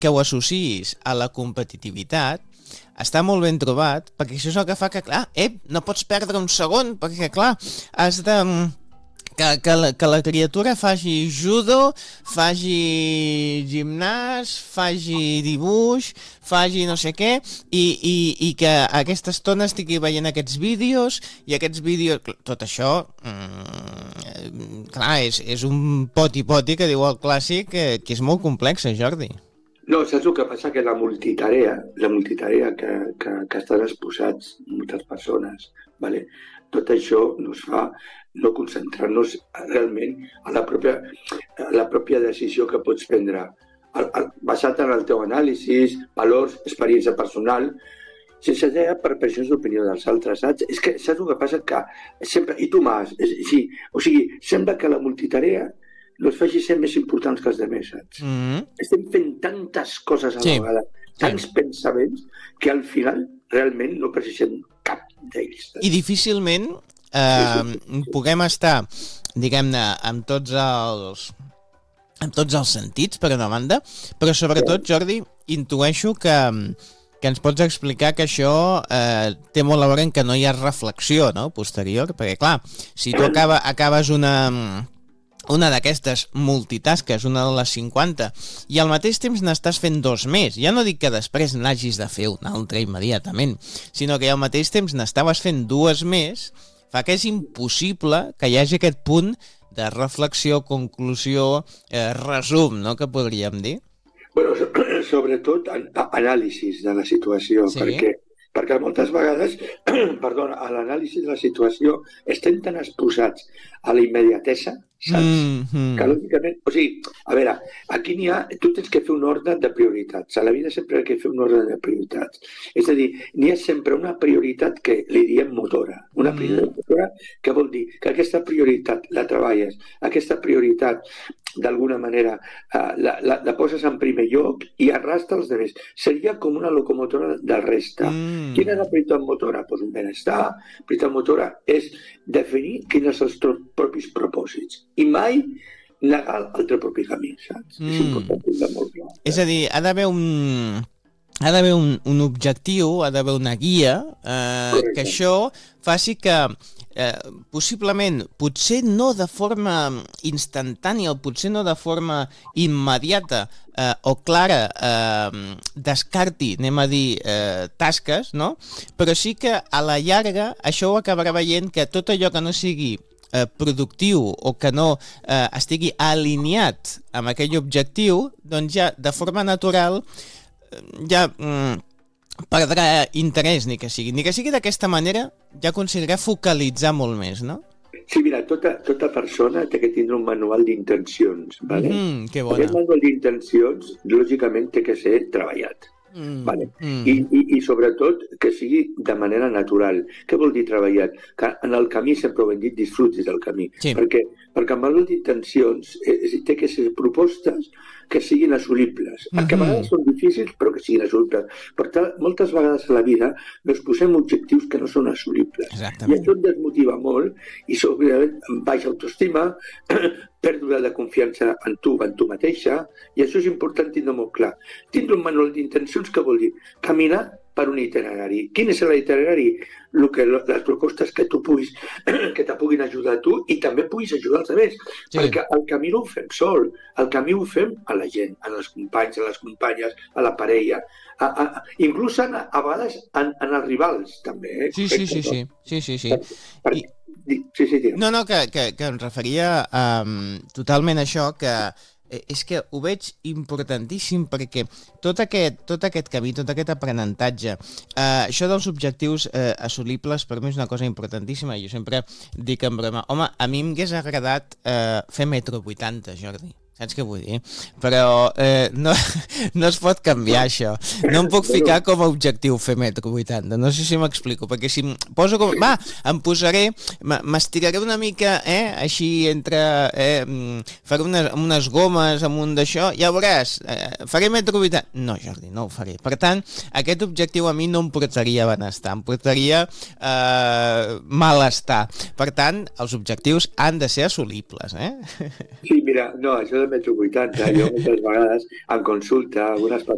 que ho associïs a la competitivitat està molt ben trobat, perquè això és el que fa que, clar, no pots perdre un segon, perquè, clar, has de... Que la criatura faci judo, faci gimnàs, faci dibuix, faci no sé què, i que a aquesta estona estigui veient aquests vídeos, i aquests vídeos... Tot això, clar, és un poti-poti que diu el clàssic, que és molt complex, Jordi. No, saps el que passa? Que la multitarea que estan exposats moltes persones, ¿vale? Tot això nos fa no concentrar-nos realment a la pròpia decisió que pots prendre, basat en el teu anàlisi, valors, experiència personal, sense idea per pressions d'opinió dels altres, saps? És que saps el que passa? Que sempre, i tu més, sí, o sigui, sembla que la multitarea no es faci ser més importants que els altres, saps? Estem fent tantes coses a la vegada, tants pensaments, que al final realment no precisem cap d'ells. I difícilment puguem estar, diguem-ne, amb tots els sentits, per una banda, però sobretot, Jordi, intueixo que ens pots explicar que això té molt a veure en que no hi ha reflexió, no?, posterior, perquè, clar, si tu acabes una d'aquestes multitasques, una de les 50, i al mateix temps n'estàs fent 2 més. Ja no dic que després n'hagis de fer una altra immediatament, sinó que al mateix temps n'estaves fent 2 més, fa que és impossible que hi hagi aquest punt de reflexió, conclusió, resum, no?, que podríem dir. Bueno, sobretot anàlisis de la situació, perquè moltes vegades, a l'anàlisi de la situació estem tan exposats a la immediatesa, saps? Que lògicament, o sigui, a veure, aquí tu tens que fer un ordre de prioritats. A la vida sempre hay que fer un ordre de prioritats. És a dir, n'hi ha sempre una prioritat que li diem motora. Una prioritat motora, que vol dir que aquesta prioritat la treballes, aquesta prioritat d'alguna manera la poses en primer lloc i arrastra els altres. Seria com una locomotora del reste. Quina és la prioritat motora? Doncs un benestar. La prioritat motora és definir quins són els teus propis propòsits i mai negar el teu propi camí, saps? És important de molt clar. És a dir, ha d'haver un objectiu, ha d'haver una guia, que això faci que possiblement, potser no de forma instantània o potser no de forma immediata o clara, descarti, anem a dir, tasques, no? Però sí que a la llarga això ho acabarà veient que tot allò que no sigui productiu o que no estigui alineat amb aquell objectiu, doncs ja de forma natural ja perdrà interès, ni que sigui d'aquesta manera, ja aconseguirà focalitzar molt més, no? Sí, mira, tota persona té que tindre un manual d'intencions, ¿vale? Que bona. Aquest manual d'intencions, lògicament, té que ser treballat. Vale. I sobretot que sigui de manera natural. Què vol dir treballat? Que en el camí sempre ho hem dit, disfrutis del camí. Sí. Perquè el manual d'intencions té que ser propostes que siguin assolibles. Que a vegades són difícils, però que siguin assolibles. Per tant, moltes vegades a la vida ens posem objectius que no són assolibles. Exactament. I això et desmotiva molt i sobretot baixa autoestima, pèrdua de confiança en tu mateixa, i això és important tindre molt clar. Tindre un manual d'intencions que vol dir caminar per un itinerari. Quin és l'itinerari? Les propostes que tu puguis, que te puguin ajudar a tu i també puguis ajudar els altres. Sí. Perquè el camí no ho fem sol, el camí ho fem a la gent, als companys, a les companyes, a la parella, inclús a vegades en els rivals, també. Sí. Sí. No, que em referia totalment a això, que és que ho veig importantíssim perquè tot aquest camí, tot aquest aprenentatge, això dels objectius assolibles per mi és una cosa importantíssima. Jo sempre dic en broma, home, a mi m'hagués agradat fer 1,80 m, Jordi. Saps què vull dir? Però no es pot canviar això. No em puc ficar com a objectiu fer 1,80 m. No sé si m'explico, perquè si em poso com... Va, em posaré... M'estiraré una mica, així entre... faré unes gomes amunt d'això, ja veuràs, faré 1,80 m. No, Jordi, no ho faré. Per tant, aquest objectiu a mi no em portaria benestar, em portaria malestar. Per tant, els objectius han de ser assolibles, Sí, mira, no, això de 1,80 m, jo moltes vegades en consulta algunes persones